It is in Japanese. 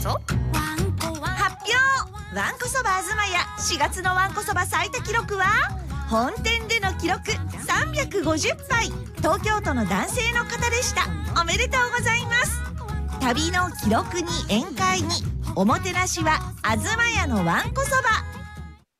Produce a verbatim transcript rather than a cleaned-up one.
発表。わんこそばあずまやしがつのわんこそば最多記録は本店での記録さんびゃくごじゅっぱい、東京都の男性の方でした。おめでとうございます。旅の記録に宴会におもてなしはあずまやのわんこそば。